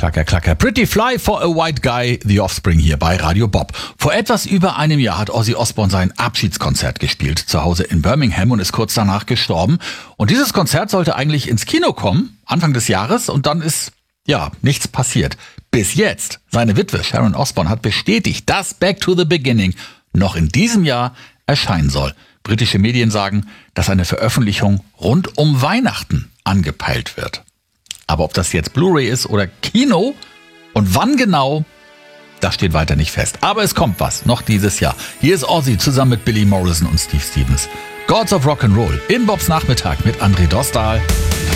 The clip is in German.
Klacker, klacker. Pretty Fly for a White Guy, The Offspring hier bei Radio Bob. Vor etwas über einem Jahr hat Ozzy Osbourne sein Abschiedskonzert gespielt, zu Hause in Birmingham, und ist kurz danach gestorben. Und dieses Konzert sollte eigentlich ins Kino kommen, Anfang des Jahres, und dann ist, nichts passiert. Bis jetzt. Seine Witwe Sharon Osbourne hat bestätigt, dass Back to the Beginning noch in diesem Jahr erscheinen soll. Britische Medien sagen, dass eine Veröffentlichung rund um Weihnachten angepeilt wird. Aber ob das jetzt Blu-ray ist oder Kino und wann genau, das steht weiter nicht fest. Aber es kommt was, noch dieses Jahr. Hier ist Ozzy zusammen mit Billy Morrison und Steve Stevens. Gods of Rock'n'Roll in Bobs Nachmittag mit André Dostal.